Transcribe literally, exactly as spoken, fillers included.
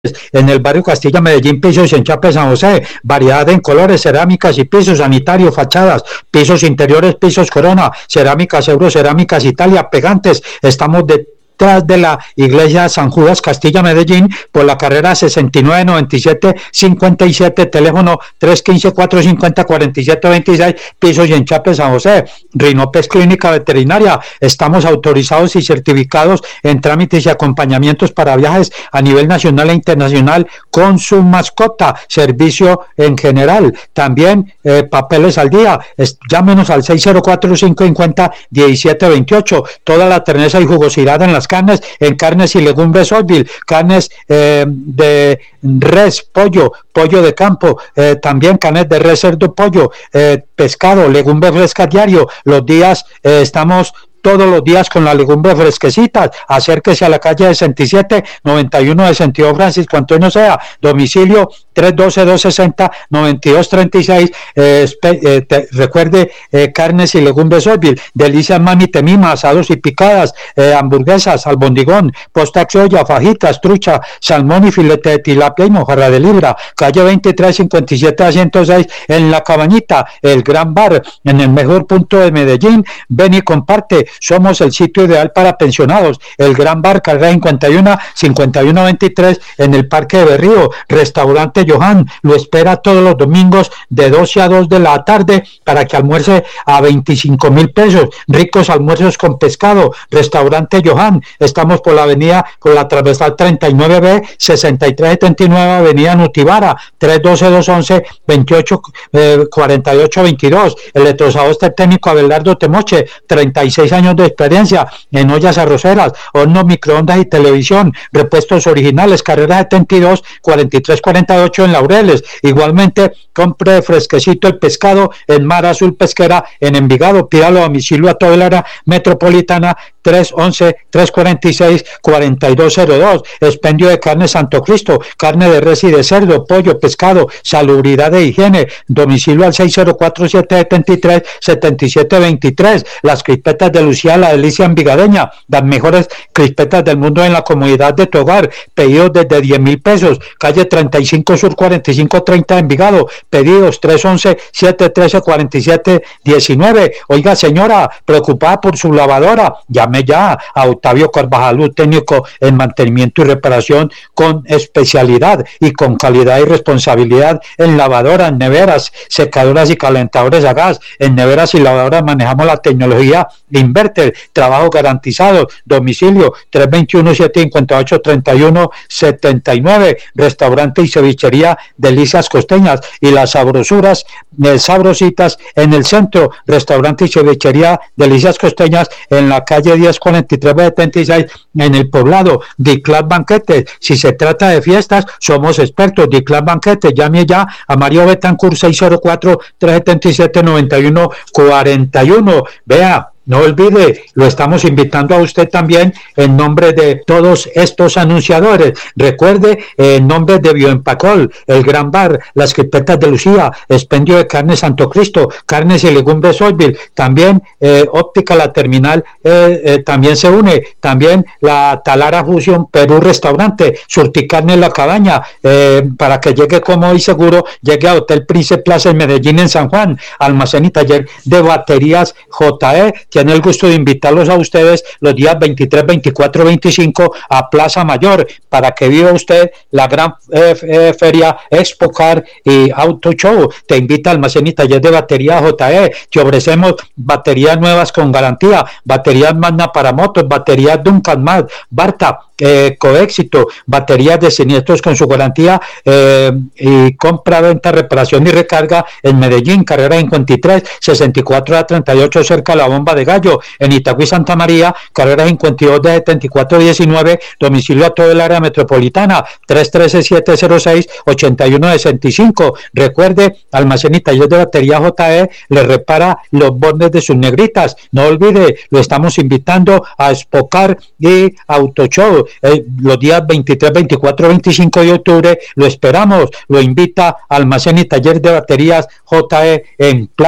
En el barrio Castilla, Medellín, pisos en Chapes, San José, variedad en colores, cerámicas y pisos, sanitarios, fachadas, pisos interiores, pisos Corona, cerámicas Euro, cerámicas Italia, pegantes. Estamos de detrás de la iglesia San Judas, Castilla, Medellín, por la carrera sesenta y nueve noventa y siete cincuenta y siete, teléfono tres uno cinco, cuatro cinco cero, cuatro siete dos seis, pisos y en Chapes, San José. Rinopes Clínica Veterinaria, estamos autorizados y certificados en trámites y acompañamientos para viajes a nivel nacional e internacional con su mascota, servicio en general, también eh, papeles al día. Es, llámenos al seis cero cuatro, cinco cinco cero, uno siete dos ocho, toda la terneza y jugosidad en las carnes, en carnes y legumbres Oldville, carnes eh, de res, pollo, pollo de campo, eh, también carnes de res, cerdo, pollo, eh, pescado, legumbres frescas diario. Los días eh, estamos todos los días con las legumbres fresquecitas. Acérquese a la calle sesenta y siete noventa y uno de Sentido Francisco Antonio Sea, domicilio tres uno dos, dos seis cero, nueve dos tres seis. eh, eh, te, recuerde, eh, carnes y legumbres Oldville, delicias mami temima, asados y picadas, eh, hamburguesas, albondigón, posta soya, fajitas, trucha, salmón y filete de tilapia y mojarra de libra. Calle veintitrés cincuenta y siete a ciento seis en La Cabañita, el Gran Bar, en el mejor punto de Medellín. Ven y comparte. Somos el sitio ideal para pensionados. El Gran Bar, carrera cincuenta y uno cincuenta y uno veintitrés en el Parque de Berrío. Restaurante Johan lo espera todos los domingos de doce a dos de la tarde para que almuerce a veinticinco mil pesos. Ricos almuerzos con pescado. Restaurante Johan. Estamos por la avenida, por la transversal treinta y nueve B, sesenta y tres setenta y nueve, avenida Nutibara, tres uno dos, dos once, veintiocho cuarenta y ocho veintidós. Electrozados técnico Abelardo Temoche, treinta y seis años de experiencia en ollas arroceras, hornos, microondas y televisión. Repuestos originales, carrera setenta y dos cuarenta y tres cuarenta y ocho en Laureles. Igualmente, compre fresquecito el pescado en Mar Azul Pesquera en Envigado. Pídalo a domicilio a toda el área metropolitana, tres once, tres cuarenta y seis, cuarenta y dos cero dos. Expendio de carne Santo Cristo, carne de res y de cerdo, pollo, pescado, salubridad e higiene. Domicilio al seis cero cuatro, siete siete tres, siete siete dos tres. Las crispetas de Lucía, la delicia envigadeña, las mejores crispetas del mundo en la comodidad de tu hogar. Pedidos desde diez mil pesos. Calle treinta y cinco Sur cuarenta y cinco treinta Envigado. Pedidos tres once, siete trece, cuarenta y siete diecinueve. Oiga, señora, preocupada por su lavadora, llame ya a Octavio Carvajal, técnico en mantenimiento y reparación con especialidad y con calidad y responsabilidad en lavadoras, neveras, secadoras y calentadores a gas. En neveras y lavadoras manejamos la tecnología Inverter, trabajo garantizado. Domicilio tres veintiuno, siete cincuenta y ocho, treinta y uno setenta y nueve. Restaurante y cevichería Delicias Costeñas y las sabrosuras eh, sabrositas en el centro. Restaurante y cevichería Delicias Costeñas en la calle diez cuarenta y tres setenta y seis en el Poblado. Diclab Banquetes, si se trata de fiestas, somos expertos. Diclab Banquetes, llame ya a Mario Betancourt, seis cero cuatro, tres siete siete, nueve uno cuatro uno. Vea, no olvide, lo estamos invitando a usted también en nombre de todos estos anunciadores. Recuerde, en nombre de Bioempacol, el Gran Bar, las crispetas de Lucía, expendio de carne Santo Cristo, carnes y legumbres Oldville, también eh, óptica La Terminal eh, eh, también se une, también la Talara Fusión Perú Restaurante, Surticarne La Cabaña, eh, para que llegue cómodo y seguro, llegue a Hotel Príncipe Plaza en Medellín, en San Juan. Almacén y taller de baterías J E, tiene el gusto de invitarlos a ustedes los días veintitrés, veinticuatro, veinticinco a Plaza Mayor para que viva usted la gran eh, eh, feria Expo Car y Auto Show. Te invita al almacén y taller de batería J E. Te ofrecemos baterías nuevas con garantía, baterías Magna para motos, baterías Duncan Mag, Barta, Eh, Coéxito, baterías de siniestros con su garantía eh, y compra, venta, reparación y recarga en Medellín, carrera cincuenta y tres, sesenta y cuatro a treinta y ocho cerca de la Bomba de Gallo. En Itagüí, Santa María, carrera cincuenta y dos de setenta y cuatro diecinueve, domicilio a todo el área metropolitana, tres uno tres, siete cero seis, ocho uno sesenta y cinco. Recuerde, almacén y taller de batería J E le repara los bordes de sus negritas. No olvide, lo estamos invitando a Expocar y Auto Show. Eh, los días veintitrés, veinticuatro, veinticinco de octubre lo esperamos. Lo invita Almacén y Taller de Baterías J E en Plaza